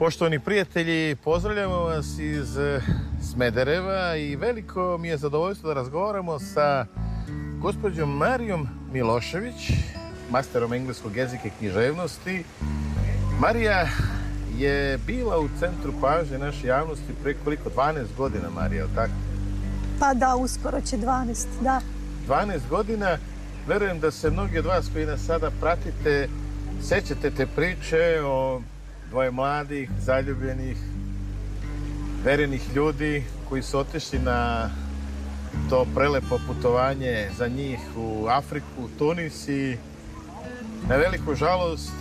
Poštovani prijatelji, pozdravljamo vas iz Smedereva i veliko mi je zadovoljstvo da razgovaramo sa gospođom Marijom Milošević, masterom engleskog jezika i književnosti. Marija je bila u centru pažnje naše javnosti pre koliko? 12 godina, Marija, tako? Pa da, uskoro će 12, da. 12 godina. Verujem da se mnogi od vas koji nas sada pratite sećate te priče o dvoje mladih, zaljubljenih, verenih ljudi koji su otišli na to prelepo putovanje za njih u Afriku, u Tunis i na veliku žalost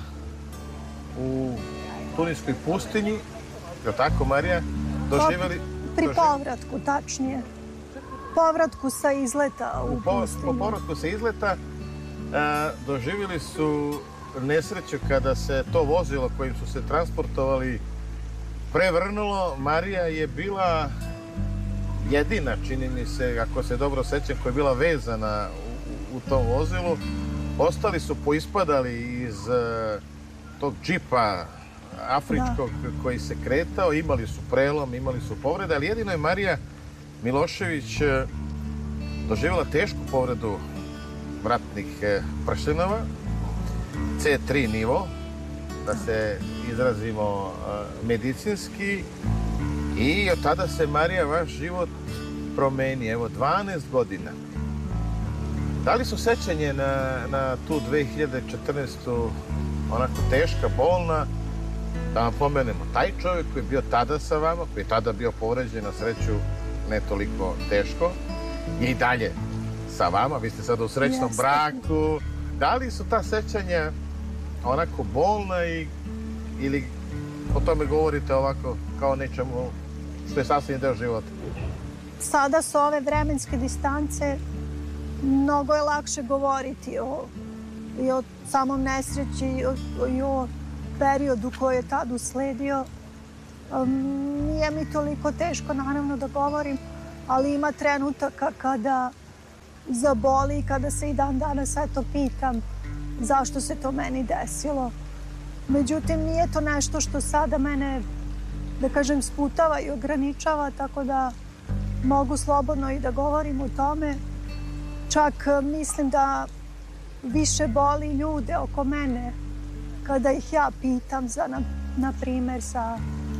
u tuniskoj pustinji, je tako, Marija, doživjeli... Pri povratku, tačnije. Povratku sa izleta u pustinju. Po povratku sa izleta doživjeli su nesreću kada se to vozilo kojim su se transportovali prevrnulo. Marija je bila jedina, čini mi se, ako se dobro sećam, koja je bila vezana u tom vozilu. Ostali su poispadali iz tog džipa afričkog koji se kretao, imali su prelom, imali su povrede, ali jedino je Marija Milošević doživjela tešku povredu vratnih pršenova, C3 nivo, da se izrazimo medicinski, i od tada se, Marija, vaš život promeni. Evo, 12 godina. Da li su sećanje na tu 2014. onako teška, bolna? Da vam pomenemo, taj čovjek koji je bio tada sa vama, koji je tada bio povređen, na sreću ne toliko teško, je i dalje sa vama. Vi ste sada u srećnom braku. Da li su ta sećanja onako bolna ili o tome govorite ovako kao nečemu što je sasvim deo života? Sada su ove vremenske distance, mnogo je lakše govoriti i o samom nesreći i o periodu koji je tad usledio. Nije mi toliko teško, naravno, da govorim, ali ima trenutaka kada zaboli i kada se i dan danas eto pitam zašto se to meni desilo. Međutim, nije to nešto što sada mene, da kažem, sputava i ograničava, tako da mogu slobodno i da govorim o tome. Čak mislim da više boli ljude oko mene kada ih ja pitam za, na primjer, za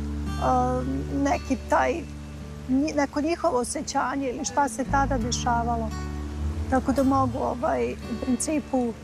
neko njihovo osjećanje ili šta se tada dešavalo. Tako da mogu, u principu,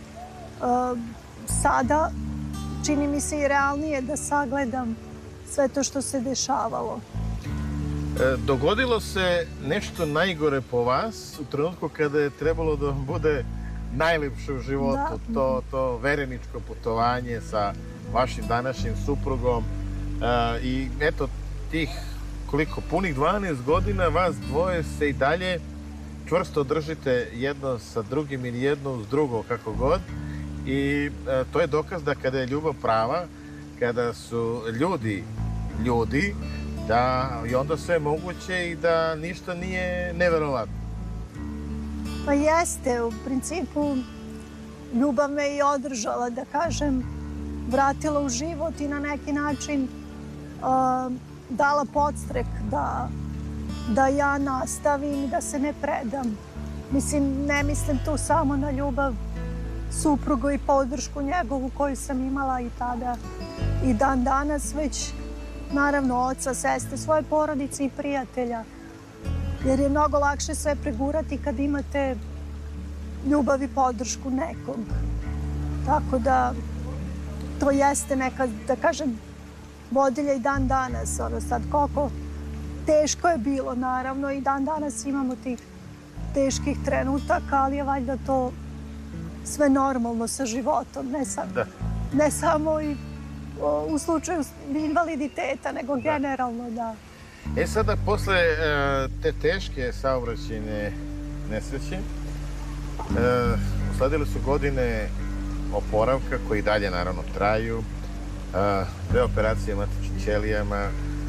sada čini mi se i realnije da sagledam sve to što se dešavalo. Dogodilo se nešto najgore po vas u trenutku kada je trebalo da vam bude najlepše u životu, to vereničko putovanje sa vašim današnjim suprugom. I eto, tih koliko, punih 12 godina, vas dvoje se i dalje čvrsto držite jedno sa drugim ili jedno uz drugo, kako god. I to je dokaz da kada je ljubav prava, kada su ljudi, da je onda sve moguće i da ništa nije neverovatno. Pa jeste, u principu ljubav me i održala, da kažem, vratila u život i na neki način dala podstrek da ja nastavim i da se ne predam. Mislim, ne mislim tu samo na ljubav suprugu i podršku njegovu koju sam imala i tada i dan danas, već naravno oca, sestre, svoje porodice i prijatelja. Jer je mnogo lakše sve pregurati kad imate ljubav i podršku nekog. Tako da to jeste neka, da kažem, vodilja i dan danas. Ono sad, koliko teško je bilo, naravno, i dan danas imamo tih teških trenutaka, ali je valjda to sve normalno sa životom, ne samo i u slučaju invaliditeta, nego generalno, da. Sada, posle te teške saobraćajne nesreće, usledile su godine oporavka koji dalje, naravno, traju, 2 operacije matičnim ćelijama,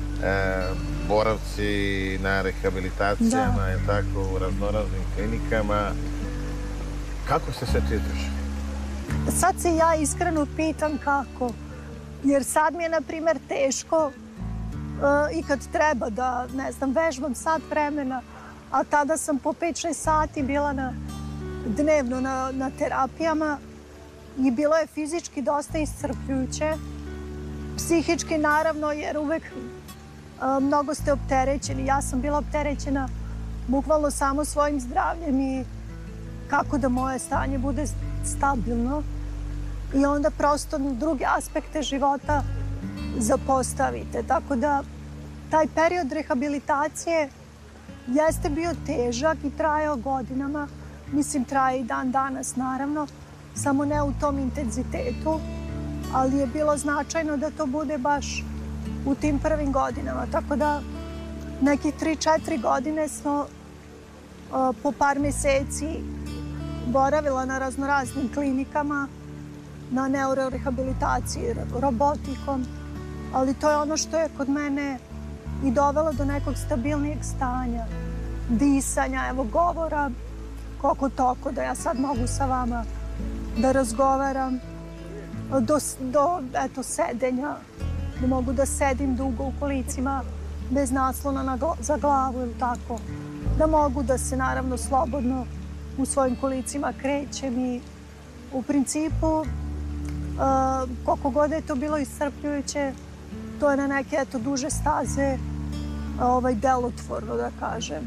boravci na rehabilitacijama, je tako, u raznoraznim klinikama. Kako se sve to izdrži? Sad se ja iskreno pitam kako. Jer sad mi je, na primjer, teško i kad treba da, ne znam, vežbam sat vremena, a tada sam po 5-6 sati bila dnevno na terapijama i bilo je fizički dosta iscrpljujuće. Psihički, naravno, jer uvek mnogo ste opterećeni. Ja sam bila opterećena bukvalno samo svojim zdravljem i kako da moje stanje bude stabilno. I onda prosto druge aspekte života zapostavite. Tako da taj period rehabilitacije jeste bio težak i trajao godinama. Mislim, traje i dan danas, naravno, samo ne u tom intenzitetu, ali je bilo značajno da to bude baš u tim prvim godinama. Tako da nekih 3-4 godine smo po par meseci boravila na raznoraznim klinikama, na neurorehabilitaciji, robotikom, ali to je ono što je kod mene i dovelo do nekog stabilnijeg stanja, disanja, evo, govora, koliko toliko da ja sad mogu sa vama da razgovaram, do eto, sedenja, da mogu da sedim dugo u kolicima bez naslona za glavu ili tako, da mogu da se naravno slobodno u svojim kolicima krećem i u principu koliko god je to bilo iscrpljujuće, to je na neke eto duže staze delotvorno, da kažem.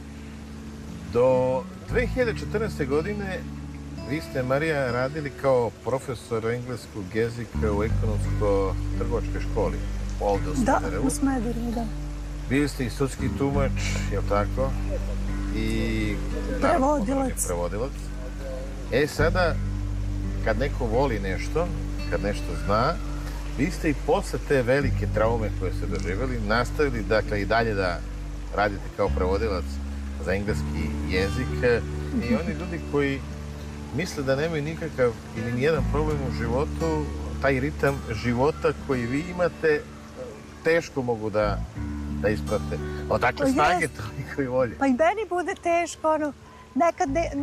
Do 2014. godine vi ste, Marija, radili kao profesor engleskog jezika u ekonomsko-trgovačkoj školi ovde u Smederevu. Da, u Smederevu, da. Bili ste i sudski tumač, je li tako? I prevodilac. Sada, kad neko voli nešto, kad nešto zna, vi ste i posle te velike traume koje ste doživjeli nastavili, dakle, i dalje da radite kao prevodilac za engleski jezik. I oni ljudi koji misle da nemaju nikakav ili nijedan problem u životu, taj ritam života koji vi imate, teško mogu da isprate. Odakle snage toliko i volje? Pa i meni bude teško, nekad